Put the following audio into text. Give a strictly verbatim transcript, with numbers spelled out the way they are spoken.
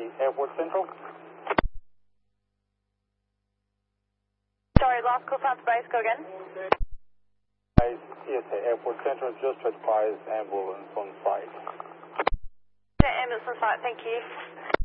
Airport Central. Sorry, last call from base, go again. T S A Airport Central just advised ambulance on site. Yeah, ambulance on site, thank you.